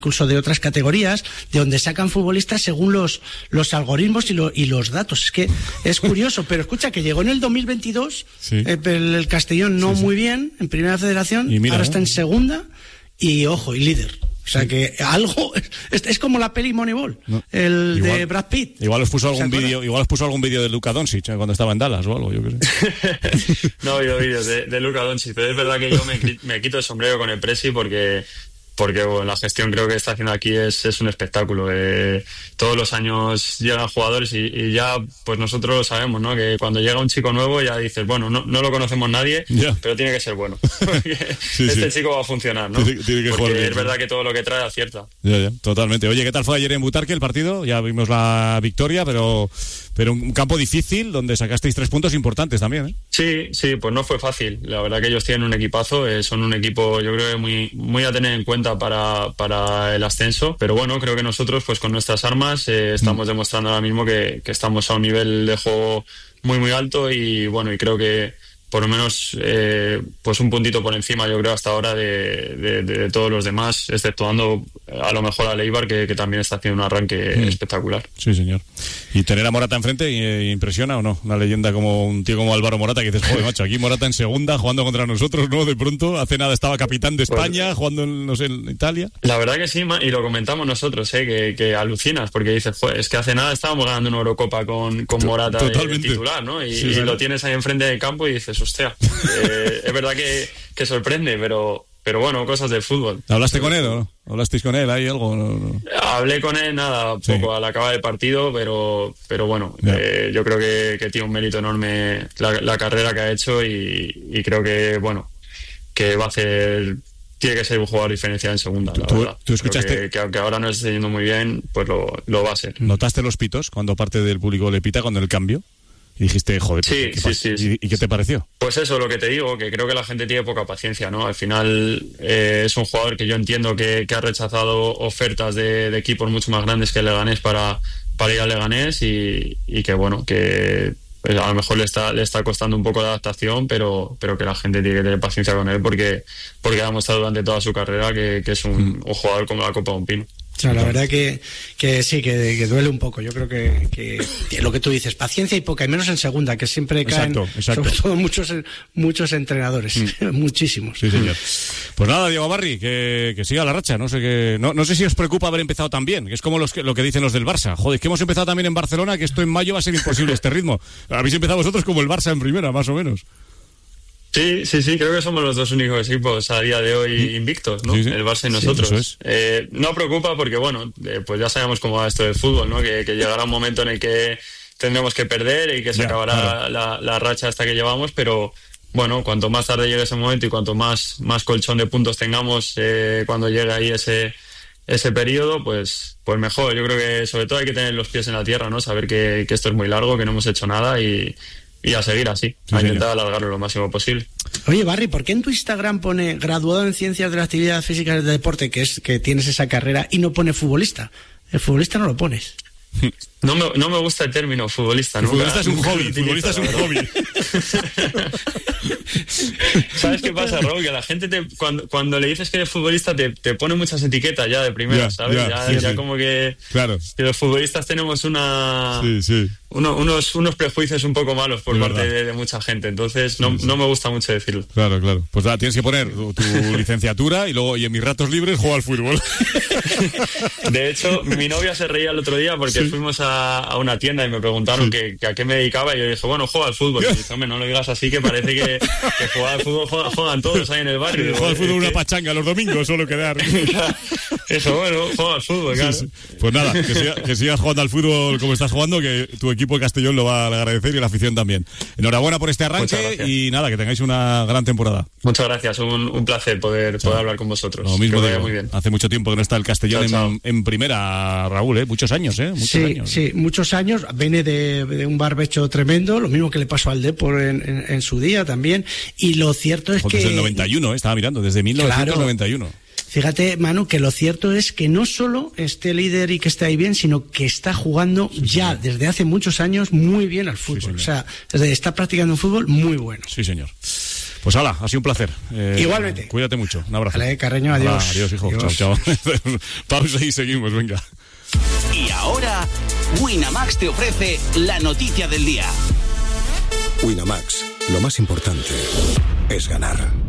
incluso de otras categorías, de donde sacan futbolistas según los algoritmos y los datos. Es que es curioso, pero escucha que llegó en el 2022, sí. El Castellón no muy bien, en Primera Federación, mira, ahora está en Segunda y, ojo, y líder. O sea que algo es como la peli Moneyball, igual, de Brad Pitt. Igual os puso algún vídeo de Luka Doncic cuando estaba en Dallas o algo, yo qué sé. No he oído vídeos de Luka Doncic, pero es verdad que yo me quito el sombrero con el Presi porque bueno, la gestión creo que está haciendo aquí es un espectáculo. Todos los años llegan jugadores y ya pues nosotros lo sabemos, ¿no? Que cuando llega un chico nuevo ya dices, bueno, no lo conocemos nadie, pero tiene que ser bueno. Chico va a funcionar, ¿no? Tiene que porque bien, es verdad que todo lo que trae acierta. Ya, totalmente. Oye, ¿qué tal fue ayer en Butarque el partido? Ya vimos la victoria, pero un campo difícil donde sacasteis 3 puntos importantes también, ¿eh? Sí, pues no fue fácil. La verdad que ellos tienen un equipazo, son un equipo yo creo que muy a tener en cuenta para el ascenso, pero bueno, creo que nosotros pues con nuestras armas estamos demostrando ahora mismo que estamos a un nivel de juego muy alto y bueno, y creo que por lo menos pues un puntito por encima yo creo hasta ahora de todos los demás, exceptuando a lo mejor a Leibar que también está haciendo un arranque espectacular. Sí, señor. ¿Y tener a Morata enfrente impresiona o no? Una leyenda como un tío como Álvaro Morata que dices, joder, macho, aquí Morata en Segunda jugando contra nosotros, ¿no? De pronto, hace nada estaba capitán de España, jugando en Italia. La verdad que sí, y lo comentamos nosotros, que alucinas, porque dices, joder, es que hace nada estábamos ganando una Eurocopa con Morata de titular, ¿no? Y lo tienes ahí enfrente del campo y dices, hostia, es verdad que sorprende, pero bueno, cosas del fútbol. ¿Hablaste con él o no? ¿Hablasteis con él? ¿Hay algo? No. Hablé con él, poco al acabar el partido, pero bueno, yo creo que tiene un mérito enorme la carrera que ha hecho y creo que, bueno, que va a hacer... Tiene que ser un jugador diferencial en Segunda, la verdad. ¿Tú escuchaste? Que aunque ahora no esté yendo muy bien, pues lo va a ser. ¿Notaste los pitos cuando parte del público le pita cuando el cambio? Y dijiste, joder, sí. ¿Y qué te pareció? Pues eso, lo que te digo, que creo que la gente tiene poca paciencia, ¿no? Al final es un jugador que yo entiendo que ha rechazado ofertas de equipos mucho más grandes que el Leganés para ir al Leganés y que bueno, que pues a lo mejor le está costando un poco de adaptación, pero que la gente tiene que tener paciencia con él porque ha demostrado durante toda su carrera que es un jugador como la copa de un pino. No, la verdad que sí, que duele un poco. Yo creo que lo que tú dices, paciencia y poca, y menos en Segunda, que siempre caen, exacto. sobre todo muchos entrenadores, muchísimos. Sí, señor. Pues nada, Diego Barri, que siga la racha. No sé si os preocupa haber empezado tan bien, que es como lo que dicen los del Barça. Joder, que hemos empezado también en Barcelona, que esto en mayo va a ser imposible este ritmo. Habéis empezado vosotros como el Barça en primera, más o menos. Sí, creo que somos los dos únicos equipos a día de hoy invictos, ¿no? Sí. El Barça y nosotros. Sí, eso es. No preocupa porque, bueno, pues ya sabemos cómo va esto del fútbol, ¿no? Que llegará un momento en el que tendremos que perder y que se acabará la racha hasta que llevamos, pero bueno, cuanto más tarde llegue ese momento y cuanto más colchón de puntos tengamos cuando llegue ahí ese periodo, pues mejor. Yo creo que sobre todo hay que tener los pies en la tierra, ¿no? Saber que esto es muy largo, que no hemos hecho nada y a seguir así, a intentar alargarlo lo máximo posible. Oye, Barry, ¿por qué en tu Instagram pone graduado en Ciencias de la Actividad Física y del Deporte, que tienes esa carrera, y no pone futbolista? El futbolista no lo pones. No me gusta el término futbolista. Futbolista es un hobby. ¿Sabes qué pasa, Raúl? Que la gente cuando le dices que eres futbolista te pone muchas etiquetas ya de primera, ¿sabes? Ya como que, claro, que los futbolistas tenemos unos prejuicios un poco malos por parte de mucha gente. Entonces no me gusta mucho decirlo. Claro. Pues nada, tienes que poner tu licenciatura y en mis ratos libres juego al fútbol. De hecho, mi novia se reía el otro día porque fuimos a una tienda y me preguntaron que a qué me dedicaba y yo dije, bueno, juego al fútbol. Y dije, hombre, no lo digas así, que parece que jugar al fútbol juegan todos ahí en el barrio. Juega al fútbol una pachanga los domingos, solo quedar. Eso, bueno, juega al fútbol, claro. Sí. Pues nada, que sigas jugando al fútbol como estás jugando, que tu equipo de Castellón lo va a agradecer y la afición también. Enhorabuena por este arranque y nada, que tengáis una gran temporada. Muchas gracias, un placer poder hablar con vosotros. Lo mismo digo, muy bien. Hace mucho tiempo que no está el Castellón en primera, Raúl, muchos años, Sí, muchos años. Viene de un barbecho tremendo, lo mismo que le pasó al Depor en su día también. Y lo cierto es que... Desde el 91, estaba mirando, desde 1991. Claro. Fíjate, Manu, que lo cierto es que no solo esté líder y que esté ahí bien, sino que está jugando desde hace muchos años muy bien al fútbol. O sea, está practicando un fútbol muy bueno. Sí, señor. Pues hala, ha sido un placer. Igualmente. Cuídate mucho. Un abrazo. Vale, Carreño, adiós. Adiós, hijo. Adiós. Chao. Pausa y seguimos, venga. Y ahora, Winamax te ofrece la noticia del día. Winamax, lo más importante es ganar.